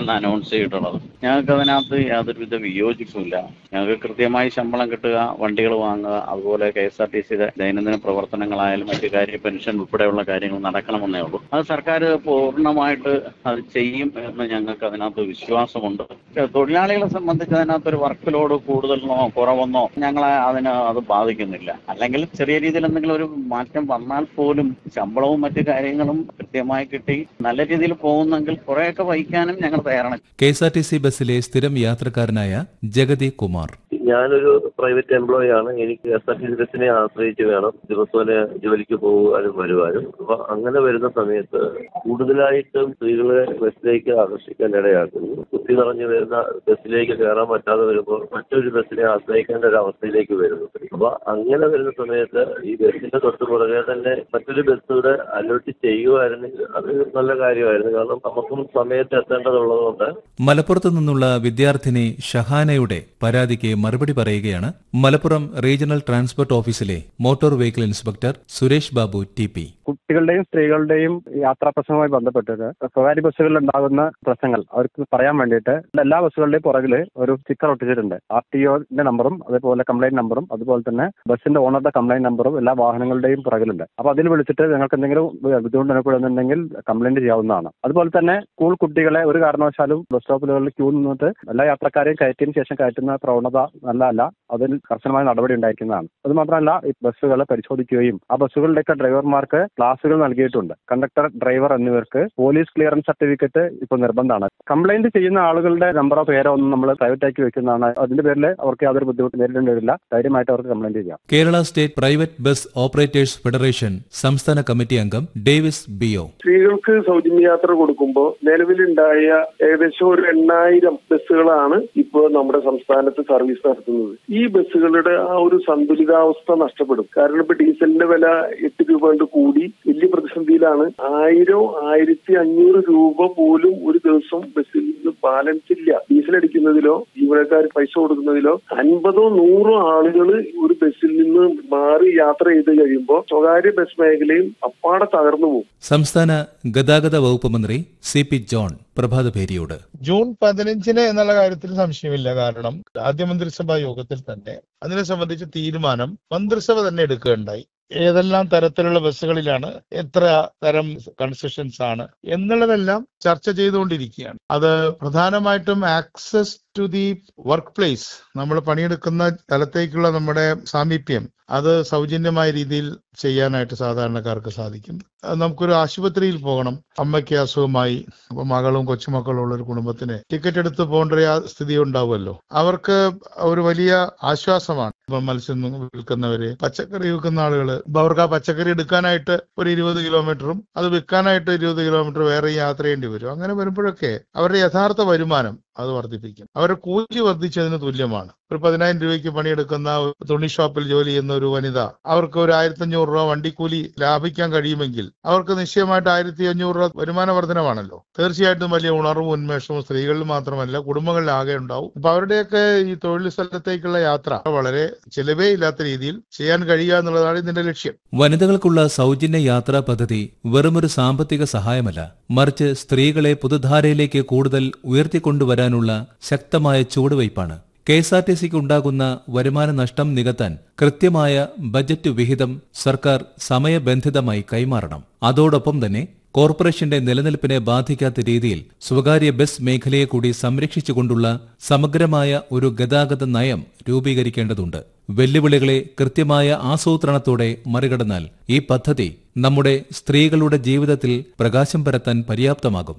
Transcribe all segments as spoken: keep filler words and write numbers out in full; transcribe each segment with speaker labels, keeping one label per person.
Speaker 1: എന്നാണ് അനൗൺസ് ചെയ്തിട്ടുള്ളത്. ഞങ്ങൾക്ക് അതിനകത്ത് യാതൊരുവിധ വിയോജിപ്പുമില്ല. ഞങ്ങൾക്ക് കൃത്യമായി ശമ്പളം കിട്ടുക, വണ്ടികൾ വാങ്ങുക, അതുപോലെ കെ എസ് ആർ ടി സിയുടെ ദൈനംദിന പ്രവർത്തനങ്ങളായാലും മറ്റു കാര്യം പെൻഷൻ ഉൾപ്പെടെയുള്ള കാര്യങ്ങൾ നടക്കണമെന്നേ ഉള്ളൂ. അത് സർക്കാർ പൂർണ്ണമായിട്ട് അത് ചെയ്യും എന്ന് ഞങ്ങൾക്ക് അതിനകത്ത് വിശ്വാസമുണ്ട്. തൊഴിലാളികളെ സംബന്ധിച്ച് അതിനകത്തൊരു വർക്ക് ലോഡ് കൂടുതലെന്നോ കുറവെന്നോ ഞങ്ങളെ അതിന് അത് ബാധിക്കുന്നില്ല. അല്ലെങ്കിൽ ചെറിയ രീതിയിൽ എന്തെങ്കിലും ഒരു മാറ്റം വന്നാൽ പോലും ശമ്പളവും മറ്റു കാര്യങ്ങളും കൃത്യമായി കിട്ടി നല്ല രീതിയിൽ പോകുന്നെങ്കിൽ കുറെയൊക്കെ വഹിക്കാനും ഞങ്ങൾ തയ്യാറാണ്.
Speaker 2: K S R T C ബസ്സിലെ സ്ഥിരം യാത്രക്കാരനായ ജഗതി കുമാർ:
Speaker 3: ഞാനൊരു പ്രൈവറ്റ് എംപ്ലോയി ആണ്. എനിക്ക് എസ് ആർ ടി സി ബസ്സിനെ ആശ്രയിച്ച് വേണം ദിവസേന ജോലിക്ക് പോകുവാനും വരുവാനും. അപ്പൊ അങ്ങനെ വരുന്ന സമയത്ത് കൂടുതലായിട്ടും സ്ത്രീകളെ ബസ്സിലേക്ക് ആകർഷിക്കാൻ ഇടയാക്കുന്നു. കുത്തി നിറഞ്ഞു വരുന്ന ബസ്സിലേക്ക് കയറാൻ പറ്റാതെ വരുമ്പോൾ മറ്റൊരു ബസ്സിനെ ആശ്രയിക്കേണ്ട ഒരു അവസ്ഥയിലേക്ക് വരുന്നു. അപ്പൊ അങ്ങനെ വരുന്ന സമയത്ത് ഈ ബസ്സിന്റെ തൊട്ട് പുറകെ തന്നെ മറ്റൊരു ബസ്സുകൂടെ അലോട്ട് ചെയ്യുമായിരുന്നെങ്കിൽ അത് നല്ല കാര്യമായിരുന്നു. കാരണം നമുക്കും സമയത്ത് എത്തേണ്ടതുള്ളതുകൊണ്ട്.
Speaker 2: മലപ്പുറത്ത് നിന്നുള്ള വിദ്യാർത്ഥിനി ഷഹാനയുടെ പരാതിക്ക് മറുപടി പറയുകയാണ് മലപ്പുറം റീജിയണൽ ട്രാൻസ്പോർട്ട് ഓഫീസിലെ motor vehicle inspector Suresh Babu T P.
Speaker 4: കുട്ടികളുടെയും സ്ത്രീകളുടെയും യാത്രാ പ്രശ്നവുമായി ബന്ധപ്പെട്ടിട്ട് സ്വകാര്യ ബസ്സുകളിൽ ഉണ്ടാകുന്ന പ്രശ്നങ്ങൾ അവർക്ക് പറയാൻ വേണ്ടിയിട്ട് എല്ലാ ബസ്സുകളുടെയും പുറകിൽ ഒരു സ്റ്റിക്കർ ഒട്ടിച്ചിട്ടുണ്ട്. ആർ ടി ഒന്റെ നമ്പറും അതുപോലെ കംപ്ലൈന്റ് നമ്പറും അതുപോലെ തന്നെ ബസ്സിന്റെ ഓണറുടെ കംപ്ലൈന്റ് നമ്പറും എല്ലാ വാഹനങ്ങളുടെയും പുറകിലുണ്ട്. അപ്പൊ അതിൽ വിളിച്ചിട്ട് നിങ്ങൾക്ക് എന്തെങ്കിലും ബുദ്ധിമുട്ട് അനുഭവപ്പെടുന്നുണ്ടെങ്കിൽ കംപ്ലൈന്റ് ചെയ്യാവുന്നതാണ്. അതുപോലെ തന്നെ സ്കൂൾ കുട്ടികളെ ഒരു കാരണവശാലും ബസ് സ്റ്റോപ്പുകളിൽ ക്യൂ നിന്നിട്ട് എല്ലാ യാത്രക്കാരെയും കയറ്റിയതിനു ശേഷം കയറ്റുന്ന പ്രവണത നല്ലതല്ല. അതിൽ കർശനമായ നടപടി ഉണ്ടായിരിക്കുന്നതാണ്. അത് മാത്രമല്ല, ഈ ബസ്സുകളെ പരിശോധിക്കുകയും ആ ബസ്സുകളുടെയൊക്കെ ഡ്രൈവർമാർക്ക് ക്ലാസുകൾ നൽകിയിട്ടുണ്ട്. കണ്ടക്ടർ, ഡ്രൈവർ എന്നിവർക്ക് പോലീസ് ക്ലിയറൻസ് സർട്ടിഫിക്കറ്റ് ഇപ്പോൾ നിർബന്ധമാണ്. കംപ്ലൈന്റ് ചെയ്യുന്ന ആളുകളുടെ നമ്പറോ പേരോ ഒന്നും നമ്മൾ പ്രൈവറ്റ് ആക്കി വെക്കുന്നതാണ്. അതിന്റെ പേരിൽ അവർക്ക് യാതൊരു ബുദ്ധിമുട്ട് നേരിടേണ്ടി വരില്ല. ധൈര്യമായിട്ട് അവർക്ക് കംപ്ലൈന്റ് ചെയ്യാം.
Speaker 2: Kerala state private bus operators federation സംസ്ഥാന കമ്മിറ്റി അംഗം ഡേവിസ് ബിഒ:
Speaker 5: സ്ത്രീകൾക്ക് സൗജന്യ യാത്ര കൊടുക്കുമ്പോൾ നിലവിലുണ്ടായ ഏകദേശം ഒരു എണ്ണായിരം ബസ്സുകളാണ് ഇപ്പോൾ നമ്മുടെ സംസ്ഥാനത്ത് സർവീസ് നടത്തുന്നത്. ഈ ബസ്സുകളുടെ ആ ഒരു സന്തുലിതാവസ്ഥ നഷ്ടപ്പെടും. കാരണം ഇപ്പൊ ഡീസലിന്റെ വില എട്ട് രൂപ കൊണ്ട് കൂടി വലിയ പ്രതിസന്ധിയിലാണ്. ആയിരം ആയിരത്തി അഞ്ഞൂറ് രൂപ പോലും ഒരു ദിവസം ബസ്സിൽ നിന്ന് ബാലൻസ് ഇല്ല. ഡീസൽ അടിക്കുന്നതിലോ ജീവനക്കാർ പൈസ കൊടുക്കുന്നതിലോ അൻപതോ നൂറോ ആളുകൾ ഒരു ബസ്സിൽ നിന്ന് മാറി യാത്ര ചെയ്ത് കഴിയുമ്പോൾ സ്വകാര്യ ബസ് മേഖലയും അപ്പാടെ തകർന്നു പോകും.
Speaker 2: സംസ്ഥാന ഗതാഗത വകുപ്പ് മന്ത്രി സി പി ജോൺ പ്രഭാതഭേരിയോട്:
Speaker 6: ജൂൺ പതിനഞ്ചിന് എന്നുള്ള കാര്യത്തിൽ സംശയമില്ല. കാരണം ആദ്യ മന്ത്രിസഭാ യോഗത്തിൽ തന്നെ അതിനെ സംബന്ധിച്ച് തീരുമാനം മന്ത്രിസഭ തന്നെ എടുക്കുകയുണ്ടായി. ഏതെല്ലാം തരത്തിലുള്ള ബസ്സുകളിലാണ്, എത്ര തരം കൺസെഷൻസ് ആണ് എന്നുള്ളതെല്ലാം ചർച്ച ചെയ്തുകൊണ്ടിരിക്കുകയാണ്. അത് പ്രധാനമായിട്ടും access to the work place, നമ്മൾ പണിയെടുക്കുന്ന സ്ഥലത്തേക്കുള്ള നമ്മുടെ സാമീപ്യം, അത് സൗജന്യമായ രീതിയിൽ ചെയ്യാനായിട്ട് സാധാരണക്കാർക്ക് സാധിക്കും. നമുക്കൊരു ആശുപത്രിയിൽ പോകണം, അമ്മയ്ക്ക് അസുഖമായി, അപ്പൊ മകളും കൊച്ചുമക്കളും ഉള്ള ഒരു കുടുംബത്തിന് ടിക്കറ്റ് എടുത്ത് പോകേണ്ട സ്ഥിതി ഉണ്ടാവുമല്ലോ. അവർക്ക് ഒരു വലിയ ആശ്വാസമാണ്. ഇപ്പൊ മത്സ്യം വിൽക്കുന്നവര്, പച്ചക്കറി വിൽക്കുന്ന ആളുകൾ, അവർക്ക് ആ പച്ചക്കറി എടുക്കാനായിട്ട് ഒരു ഇരുപത് കിലോമീറ്ററും അത് വിൽക്കാനായിട്ട് ഇരുപത് കിലോമീറ്റർ വേറെ യാത്ര ചെയ്യേണ്ടി വരും. അങ്ങനെ വരുമ്പോഴൊക്കെ അവരുടെ യഥാർത്ഥ വരുമാനം അത് വർദ്ധിപ്പിക്കും. അവരുടെ കൂലി വർദ്ധിച്ചതിന് തുല്യമാണ്. ഒരു പതിനായിരം രൂപയ്ക്ക് പണിയെടുക്കുന്ന തുണി ഷോപ്പിൽ ജോലി ചെയ്യുന്ന ഒരു വനിത, അവർക്ക് ഒരു ആയിരത്തി അഞ്ഞൂറ് രൂപ വണ്ടിക്കൂലി ലാഭിക്കാൻ കഴിയുമെങ്കിൽ അവർക്ക് നിശ്ചയമായിട്ട് ആയിരത്തി അഞ്ഞൂറ് രൂപ വരുമാന വർധനമാണല്ലോ. തീർച്ചയായിട്ടും വലിയ ഉണർവും ഉന്മേഷവും സ്ത്രീകളിൽ മാത്രമല്ല കുടുംബങ്ങളിലാകെ ഉണ്ടാവും. അപ്പൊ അവരുടെയൊക്കെ ഈ തൊഴിൽ സ്ഥലത്തേക്കുള്ള യാത്ര വളരെ ചിലവേ ഇല്ലാത്ത രീതിയിൽ ചെയ്യാൻ കഴിയുക എന്നുള്ളതാണ് ഇതിന്റെ ലക്ഷ്യം.
Speaker 2: വനിതകൾക്കുള്ള സൗജന്യ യാത്രാ പദ്ധതി വെറുമൊരു സാമ്പത്തിക സഹായമല്ല, മറിച്ച് സ്ത്രീകളെ പൊതുധാരയിലേക്ക് കൂടുതൽ ഉയർത്തിക്കൊണ്ടുവരാനുള്ള ശക്തമായ ചുവടുവയ്പ്പാണ്. കെ എസ് ആർ ടി സിക്ക് ഉണ്ടാകുന്ന വരുമാന നഷ്ടം നികത്താൻ കൃത്യമായ ബജറ്റ് വിഹിതം സർക്കാർ സമയബന്ധിതമായി കൈമാറണം. അതോടൊപ്പം തന്നെ കോർപ്പറേഷന്റെ നിലനിൽപ്പിനെ ബാധിക്കാത്ത രീതിയിൽ സ്വകാര്യ ബസ് മേഖലയെ കൂടി സംരക്ഷിച്ചുകൊണ്ടുള്ള സമഗ്രമായ ഒരു ഗതാഗത നയം രൂപീകരിക്കേണ്ടതുണ്ട്. വെല്ലുവിളികളെ കൃത്യമായ ആസൂത്രണത്തോടെ മറികടന്നാൽ ഈ പദ്ധതി നമ്മുടെ സ്ത്രീകളുടെ ജീവിതത്തിൽ പ്രകാശം പരത്താൻ പര്യാപ്തമാകും.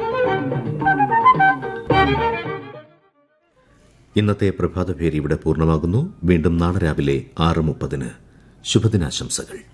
Speaker 7: ഇന്നത്തെ പ്രഭാതഭേരി ഇവിടെ പൂർണ്ണമാകുന്നു. വീണ്ടും നാളെ രാവിലെ ആറ് മുപ്പതിന്. ശുഭദിനാശംസകൾ.